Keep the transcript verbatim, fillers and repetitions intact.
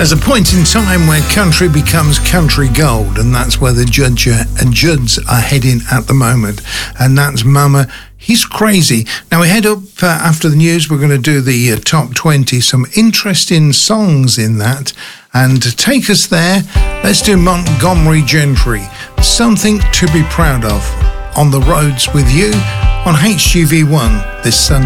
There's a point in time where country becomes country gold, and that's where the judge uh, and Judds are heading at the moment. And that's Mama, He's Crazy. Now we head up uh, after the news. We're going to do the uh, top twenty, some interesting songs in that. And to take us there, let's do Montgomery Gentry, Something to Be Proud Of, on the roads with you on H G V one this Sunday.